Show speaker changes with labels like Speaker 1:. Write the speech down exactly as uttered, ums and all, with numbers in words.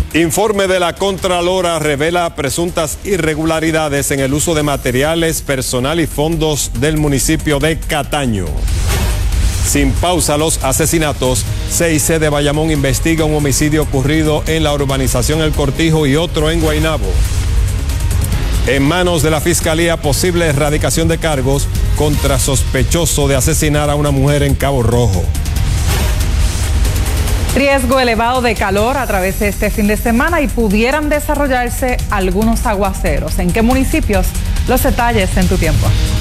Speaker 1: Informe de la Contralora revela presuntas irregularidades en el uso de materiales, personal y fondos del municipio de Cataño. Sin pausa los asesinatos, C I C de Bayamón investiga un homicidio ocurrido en la urbanización El Cortijo y otro en Guaynabo. En manos de la Fiscalía, posible erradicación de cargos contra sospechoso de asesinar a una mujer en Cabo Rojo.
Speaker 2: Riesgo elevado de calor a través de este fin de semana y pudieran desarrollarse algunos aguaceros. ¿En qué municipios? Los detalles en tu tiempo.